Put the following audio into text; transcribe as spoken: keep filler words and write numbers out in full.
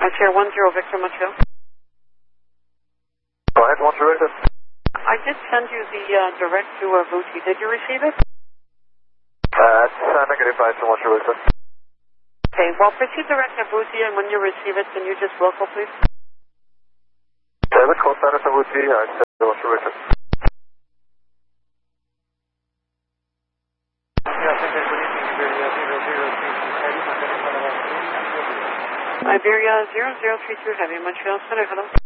I share one zero Victor Montreal. Go ahead, one zero Victor. I did send you the uh, direct to uh, Vuti. Did you receive it? Uh, it's uh, negative five to one zero Victor. Okay, well, proceed direct to Vuti, and when you receive it, can you just local, please? David, call status of Vuti, I said one zero Victor. Iberia zero zero three two Heavy, Montreal Center, hello.